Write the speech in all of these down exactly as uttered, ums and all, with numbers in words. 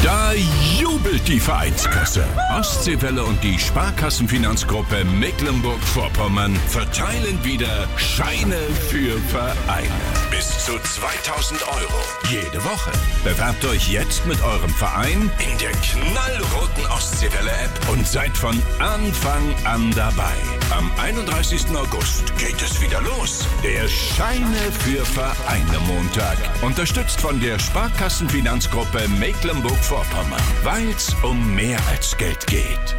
Da jubelt die Vereinskasse. Ostseewelle und die Sparkassenfinanzgruppe Mecklenburg-Vorpommern verteilen wieder Scheine für Vereine. Bis zu zweitausend Euro. Jede Woche. Bewerbt euch jetzt mit eurem Verein in der knallroten Ostseewelle-App und seid von Anfang an dabei. Am einunddreißigsten August geht es wieder los. Der Scheine für Vereine Montag. Unterstützt von der Sparkassenfinanzgruppe Mecklenburg-Vorpommern. Weil's um mehr als Geld geht.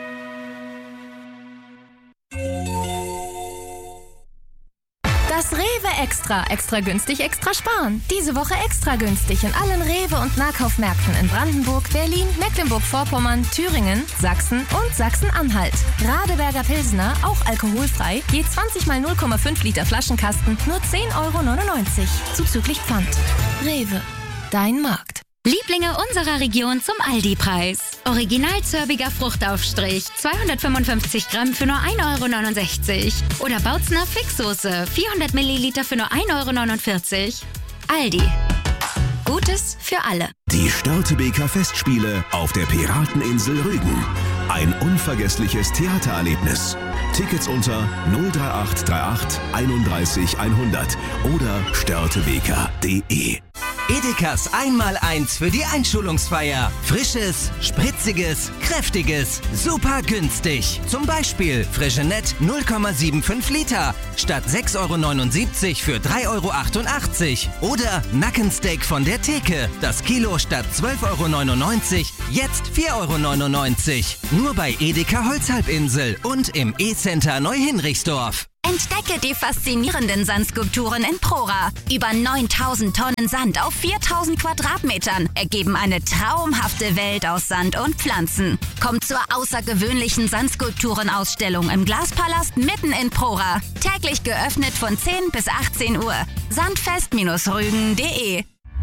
Das Rewe Extra. Extra günstig, extra sparen. Diese Woche extra günstig in allen Rewe- und Nahkaufmärkten in Brandenburg, Berlin, Mecklenburg-Vorpommern, Thüringen, Sachsen und Sachsen-Anhalt. Radeberger Pilsner, auch alkoholfrei, je zwanzig mal null Komma fünf Liter Flaschenkasten, nur zehn Euro neunundneunzig. Zuzüglich Pfand. Rewe. Dein Markt. Lieblinge unserer Region zum Aldi-Preis. Original zörbiger Fruchtaufstrich, zweihundertfünfundfünfzig Gramm für nur ein Euro neunundsechzig. Oder Bautzner Fixsoße, vierhundert Milliliter für nur ein Euro neunundvierzig. Aldi. Gutes für alle. Die Störtebeker Festspiele auf der Pirateninsel Rügen. Ein unvergessliches Theatererlebnis. Tickets unter null drei acht drei acht einunddreißig hundert oder störtebeker punkt de. Edekas Einmaleins für die Einschulungsfeier. Frisches, spritziges, kräftiges, super günstig. Zum Beispiel Frigenet null Komma fünfundsiebzig Liter statt sechs Euro neunundsiebzig für drei Euro achtundachtzig. Oder Nackensteak von der Theke. Das Kilo statt zwölf Euro neunundneunzig, jetzt vier Euro neunundneunzig. Nur bei Edeka Holzhalbinsel und im E-Center Neuhinrichsdorf. Entdecke die faszinierenden Sandskulpturen in Prora. Über neuntausend Tonnen Sand auf viertausend Quadratmetern ergeben eine traumhafte Welt aus Sand und Pflanzen. Kommt zur außergewöhnlichen Sandskulpturenausstellung im Glaspalast mitten in Prora. Täglich geöffnet von zehn bis achtzehn Uhr. sandfest Rügen punkt de.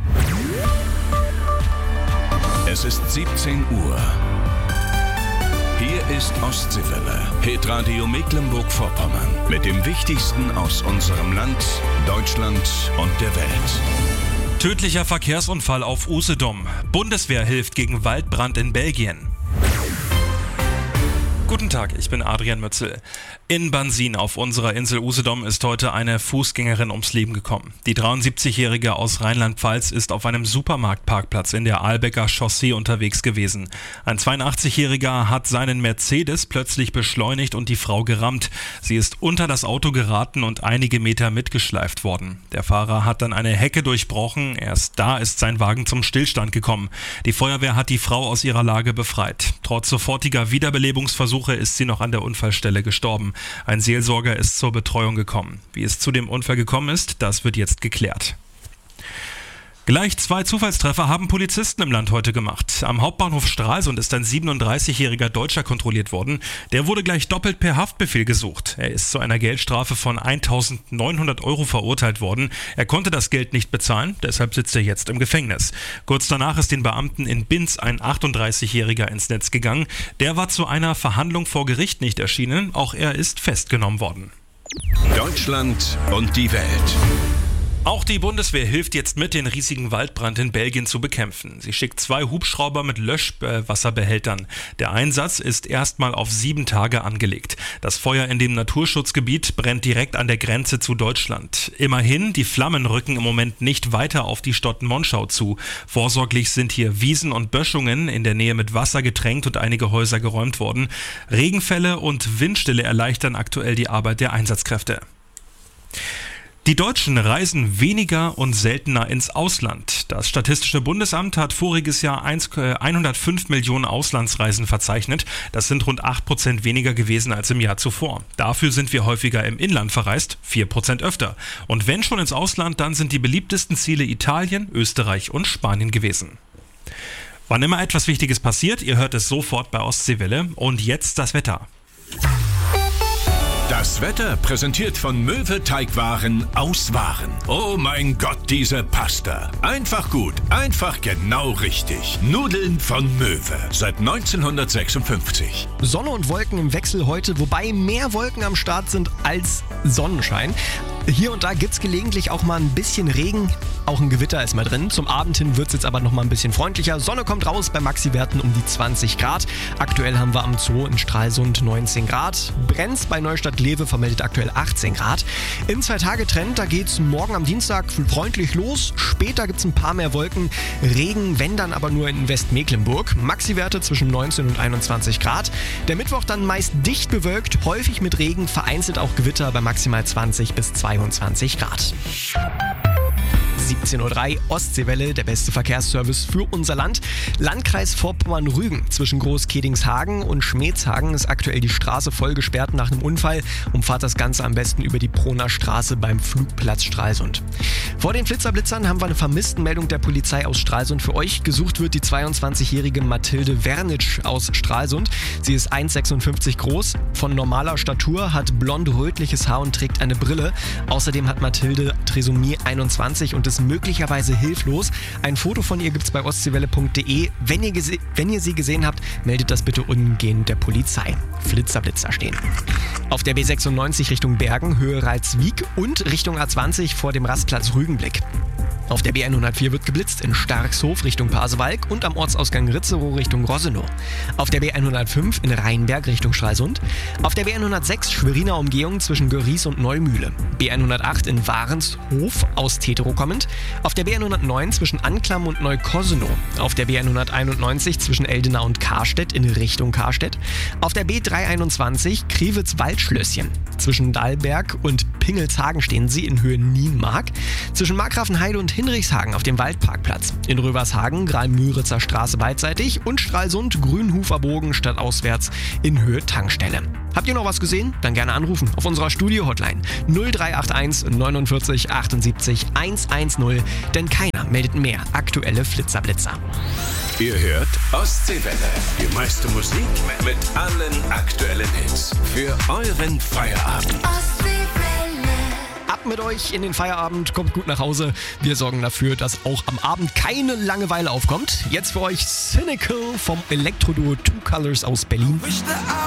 Es ist siebzehn Uhr. Hier ist Ostseewelle, Hitradio Mecklenburg-Vorpommern. Mit dem Wichtigsten aus unserem Land, Deutschland und der Welt. Tödlicher Verkehrsunfall auf Usedom. Bundeswehr hilft gegen Waldbrand in Belgien. Guten Tag, ich bin Adrian Mützel. In Bansin auf unserer Insel Usedom ist heute eine Fußgängerin ums Leben gekommen. Die dreiundsiebzigjährige aus Rheinland-Pfalz ist auf einem Supermarktparkplatz in der Ahlbecker Chaussee unterwegs gewesen. Ein zweiundachtzigjähriger hat seinen Mercedes plötzlich beschleunigt und die Frau gerammt. Sie ist unter das Auto geraten und einige Meter mitgeschleift worden. Der Fahrer hat dann eine Hecke durchbrochen. Erst da ist sein Wagen zum Stillstand gekommen. Die Feuerwehr hat die Frau aus ihrer Lage befreit. Trotz sofortiger Wiederbelebungsversuche ist sie noch an der Unfallstelle gestorben. Ein Seelsorger ist zur Betreuung gekommen. Wie es zu dem Unfall gekommen ist, das wird jetzt geklärt. Gleich zwei Zufallstreffer haben Polizisten im Land heute gemacht. Am Hauptbahnhof Stralsund ist ein siebenunddreißigjähriger Deutscher kontrolliert worden. Der wurde gleich doppelt per Haftbefehl gesucht. Er ist zu einer Geldstrafe von eintausendneunhundert Euro verurteilt worden. Er konnte das Geld nicht bezahlen, deshalb sitzt er jetzt im Gefängnis. Kurz danach ist den Beamten in Binz ein achtunddreißigjähriger ins Netz gegangen. Der war zu einer Verhandlung vor Gericht nicht erschienen. Auch er ist festgenommen worden. Deutschland und die Welt. Auch die Bundeswehr hilft jetzt mit, den riesigen Waldbrand in Belgien zu bekämpfen. Sie schickt zwei Hubschrauber mit Löschwasserbehältern. Der Einsatz ist erstmal auf sieben Tage angelegt. Das Feuer in dem Naturschutzgebiet brennt direkt an der Grenze zu Deutschland. Immerhin, die Flammen rücken im Moment nicht weiter auf die Stadt Monschau zu. Vorsorglich sind hier Wiesen und Böschungen in der Nähe mit Wasser getränkt und einige Häuser geräumt worden. Regenfälle und Windstille erleichtern aktuell die Arbeit der Einsatzkräfte. Die Deutschen reisen weniger und seltener ins Ausland. Das Statistische Bundesamt hat voriges Jahr hundertfünf Millionen Auslandsreisen verzeichnet. Das sind rund acht Prozent weniger gewesen als im Jahr zuvor. Dafür sind wir häufiger im Inland verreist, vier Prozent öfter. Und wenn schon ins Ausland, dann sind die beliebtesten Ziele Italien, Österreich und Spanien gewesen. Wann immer etwas Wichtiges passiert, ihr hört es sofort bei Ostseewelle. Und jetzt das Wetter. Das Wetter präsentiert von Möwe Teigwaren aus Waren. Oh mein Gott, diese Pasta. Einfach gut, einfach genau richtig. Nudeln von Möwe. Seit neunzehnhundertsechsundfünfzig. Sonne und Wolken im Wechsel heute, wobei mehr Wolken am Start sind als Sonnenschein. Hier und da gibt es gelegentlich auch mal ein bisschen Regen, auch ein Gewitter ist mal drin. Zum Abend hin wird es jetzt aber noch mal ein bisschen freundlicher. Sonne kommt raus bei Maxi-Werten um die zwanzig Grad. Aktuell haben wir am Zoo in Stralsund neunzehn Grad. Brenz bei Neustadt-Glewe vermeldet aktuell achtzehn Grad. Im Zwei-Tage-Trend, da geht es morgen am Dienstag freundlich los. Später gibt es ein paar mehr Wolken. Regen, wenn dann aber nur in Westmecklenburg. Maxi-Werte zwischen neunzehn und einundzwanzig Grad. Der Mittwoch dann meist dicht bewölkt, häufig mit Regen, vereinzelt auch Gewitter bei maximal zwanzig bis zweiundzwanzig Grad. siebzehn Uhr drei, Ostseewelle, der beste Verkehrsservice für unser Land. Landkreis Vorpommern-Rügen. Zwischen Groß-Kedings-Hagen und Schmetzhagen ist aktuell die Straße voll gesperrt nach einem Unfall. Umfahrt das Ganze am besten über die Proner Straße beim Flugplatz Stralsund. Vor den Flitzerblitzern haben wir eine Vermisstenmeldung der Polizei aus Stralsund für euch. Gesucht wird die zweiundzwanzigjährige Mathilde Wernitsch aus Stralsund. Sie ist eins Komma sechsundfünfzig groß, von normaler Statur, hat blond-rötliches Haar und trägt eine Brille. Außerdem hat Mathilde Trisomie einundzwanzig und ist möglicherweise hilflos. Ein Foto von ihr gibt es bei ostseewelle punkt de. Wenn ihr, gese- wenn ihr sie gesehen habt, meldet das bitte umgehend der Polizei. Flitzerblitzer stehen. Auf der B sechsundneunzig Richtung Bergen, Höhe Ralswiek und Richtung A zwanzig vor dem Rastplatz Rügenblick. Auf der B hundertvier wird geblitzt in Starkshof Richtung Pasewalk und am Ortsausgang Ritzerow Richtung Rossenow. Auf der B hundertfünf in Rheinberg Richtung Stralsund. Auf der B hundertsechs Schweriner Umgehung zwischen Göries und Neumühle. B hundertacht in Warenshof aus Teterow kommend. Auf der B hundertneun zwischen Anklam und Neukossenow. Auf der B hunderteinundneunzig zwischen Eldena und Karstedt in Richtung Karstedt. Auf der B dreihunderteinundzwanzig Kriwitz-Waldschlösschen. Zwischen Dahlberg und Pingelshagen stehen sie in Höhe Nienmark. Zwischen Markgrafenheide und Hinrichshagen auf dem Waldparkplatz. In Rövershagen, Graal-Müritzer Straße beidseitig und Stralsund, Grünhuferbogen stadtauswärts in Höhe Tankstelle. Habt ihr noch was gesehen? Dann gerne anrufen auf unserer Studio-Hotline null drei acht eins neunundvierzig achtundsiebzig hundertzehn, denn keiner meldet mehr aktuelle Flitzerblitzer. Ihr hört Ostseewelle. Die meiste Musik mit allen aktuellen Hits. Für euren Feierabend. Ab mit euch in den Feierabend, kommt gut nach Hause. Wir sorgen dafür, dass auch am Abend keine Langeweile aufkommt. Jetzt für euch Cynical vom Elektroduo Two Colors aus Berlin.